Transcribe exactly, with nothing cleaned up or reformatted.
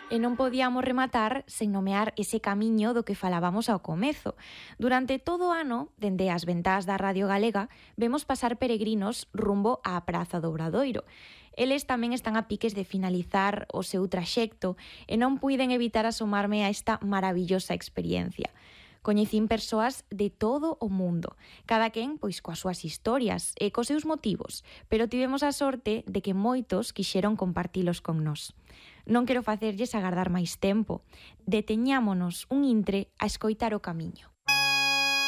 E non podíamos rematar sen nomear ese camiño do que falábamos ao comezo. Durante todo o ano, dende as ventás da Radio Galega, vemos pasar peregrinos rumbo á Praza do Obradoiro. Eles tamén están a piques de finalizar o seu traxecto e non puiden evitar asomarme a esta maravillosa experiencia. Coñecín persoas de todo o mundo, cada quen pois coas súas historias e cos seus motivos, pero tivemos a sorte de que moitos quixeron compartilos con nós. Non quero facerlles agardar máis tempo. Deteñámonos un intre a escoitar o camiño.